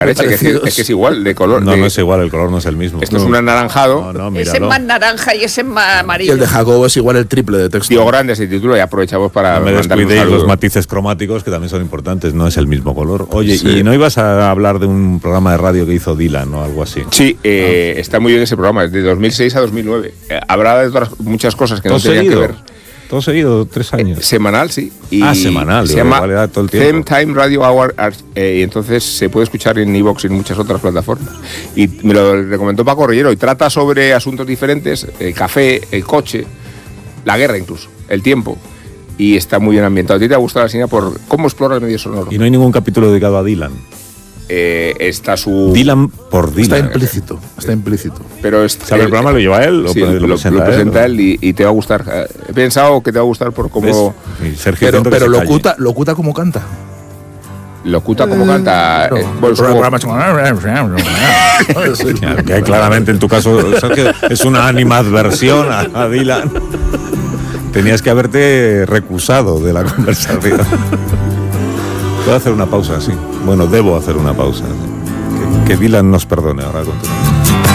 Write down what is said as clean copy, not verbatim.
Es que es igual de color. No es igual, el color no es el mismo. Esto es un anaranjado. Ese es más naranja y ese es más amarillo. Y el de Jacobo es igual el triple de texto. Tío Grande se titula y aprovechamos para no me mandar un descuidéis saludo. los matices cromáticos, que también son importantes, no es el mismo color. Oye, Sí. ¿y no ibas a hablar de un programa de radio que hizo Dylan o algo así? Sí, está muy bien ese programa, es de 2006 a muchas habrá de muchas cosas que no tenían que ver. Todo seguido, 3 años. Semanal, sí. Semanal. Se llama igual era todo el tiempo. Time Radio Hour, y entonces se puede escuchar en iVoox y en muchas otras plataformas. Y me lo recomendó Paco Rellero, y trata sobre asuntos diferentes, el café, el coche, la guerra incluso, el tiempo. Y está muy bien ambientado. ¿A ti te ha gustado la señal por cómo explora el medio sonoro? Y no hay ningún capítulo dedicado a Dylan. Está su... Dylan por Dylan. Está implícito. Pero ¿El programa lo lleva él? Sí, lo presenta él y te va a gustar. He pensado que te va a gustar por cómo... Pero locuta como canta. Locuta como canta. Que claramente en tu caso, Sergio, es una animadversión a Dylan. Tenías que haberte recusado de la conversación. Puedo hacer una pausa, sí. Bueno, debo hacer una pausa. Que Dylan nos perdone ahora. Continuamos.